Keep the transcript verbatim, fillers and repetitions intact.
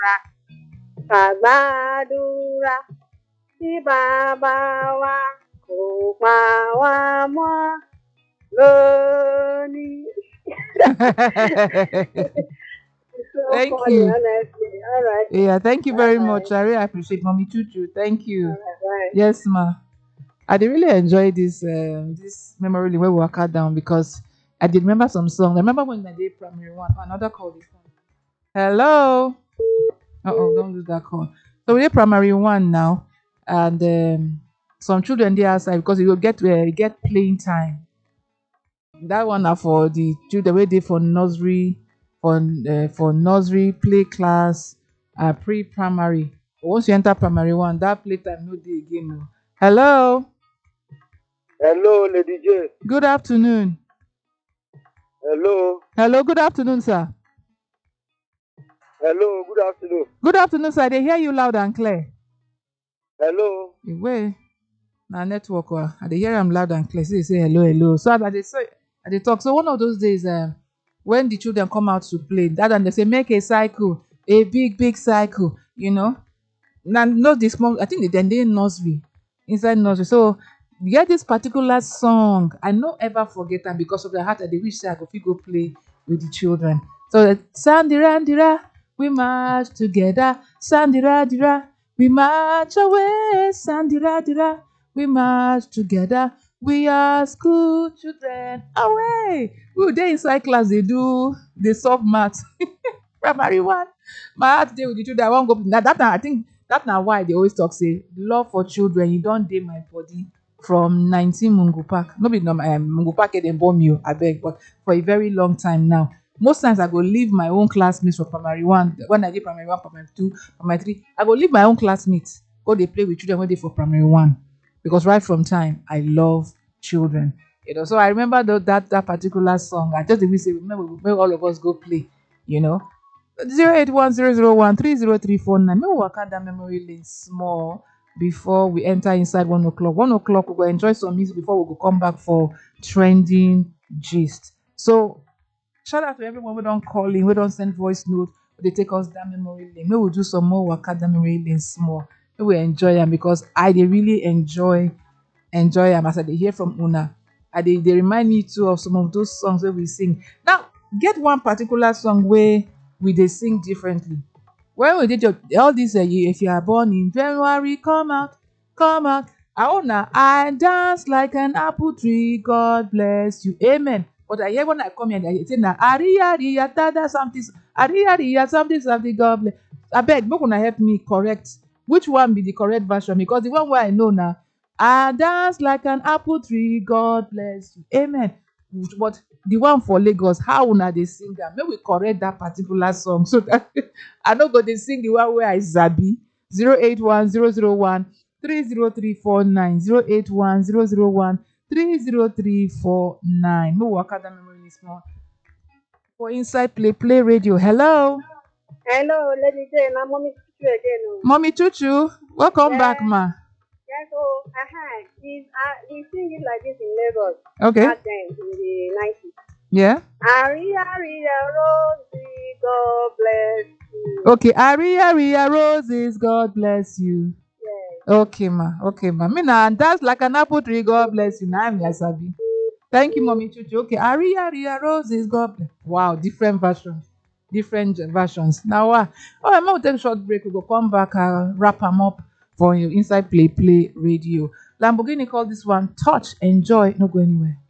Àgbàdúrà tí bàbá wa kò pa wá mọ́ lónìí. So Thank funny, you. honestly. All right. Yeah, thank you very Bye. much. I really appreciate Mommy Chuchu. Thank you. All right. Bye. Yes, ma. I did really enjoy this um, this memory lane where we walk out down because I did remember some songs. I remember when I did primary one. Another call this one. Hello. Uh oh, don't lose that call. So we did primary one now, and um, some children there outside because you will get uh, get playing time. That one are for the children wey dey for nursery, for uh, for nursery play class, uh, pre-primary. But once you enter primary one, that playtime no dey again. O. Hello. Hello, Lady J. Good afternoon. Hello. Hello. Good afternoon, sir. Hello. Good afternoon. Good afternoon, sir. They hear you loud and clear. Hello. Wait, na network. Uh, I dey hear am loud and clear. Say say hello, hello. So as I dey say, I dey talk. So one of those days, um, when the children come out to play, that and they say make a cycle, a big big cycle. You know, now not the small. I think they then dey nursery, inside nursery. So you get this particular song. I no ever forget am because of the heart. I dey wish say I go fit go play with the children. So Sandira Dira, we march together. Sandira Dira, we march away. Sandira Dira, we march together. We are school children. Away. We dey inside class dey do dey solve math. Primary one. My heart dey with the children. I wan go. Na that time I think that na why they always talk say love for children. You don dey my body from nineteen Mungo Park. No be um, Mungo Park dem born me o, abeg, but for a very long time now. Most times I go leave my own classmates for primary one when I dey primary one, primary two, primary three. I go leave my own classmates go dey play with children wey dey for primary one because right from time I love children. You know, so I remember tho- that that particular song. I just dey wish say remember make all of us go play. You know, zero eight one zero zero one three zero three four nine. Make we waka that memory lane small before we enter inside one o'clock. One o'clock we go enjoy some music before we go come back for trending gist. So shout out to everyone who don't call in, who don't send voice note, who they take us down memory lane. Maybe we'll do some more waka down memory lane small. Maybe we enjoy them because I they really enjoy enjoy them as I dey hear from Una. I they, they remind me too of some of those songs where we sing. Now, get one particular song where we they sing differently. When we did your, all this, uh, you- if you are born in January, come out, come out. I wanna, I dance like an apple tree. God bless you, amen. But I hear when I come here, I say na Aria Aria Tada something, Aria Aria something something. God bless. I beg, make una help me correct which one be the correct version because the one where I know now, I dance like an apple tree. God bless you, amen. But the one for Lagos, how una dey sing am? Make we correct that particular song so that I no go dey sing the one wey I sabi. zero eight one zero zero one three zero three four nine zero eight one zero zero one three zero three four nine. Make we waka that memory lane small for inside play play radio. Hello, Hello, Lady J. Na mommy you again. Oh. Mommy Chuchu, welcome back, Yeah. ma. Yeah, so uh-huh. He's, uh, we sing it like this in Lagos Okay, back then in the nineties. yeah, Aria, Aria, Rosie, God bless you. okay. Aria Aria Roses, God bless you. Yes. Okay, ma. Okay, ma. Me na dance like an apple tree. God bless you. Now I'm Yasabi. Thank you, mommy Chuchu. Okay, Aria Aria Roses. God bless. Wow, different versions, different versions. Now, uh, oh, I'm gonna take a short break. We go come back and wrap them up for you inside Play Play Radio. Lamborghini called this one "Touch Enjoy." No go anywhere.